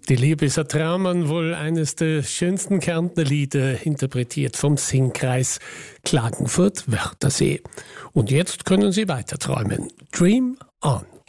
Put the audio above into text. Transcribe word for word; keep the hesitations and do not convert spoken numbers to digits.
Die Liebe ist ein Traum, wohl eines der schönsten Kärntner Lieder, interpretiert vom Singkreis Klagenfurt-Wörthersee. Und jetzt können Sie weiter träumen. Dream on!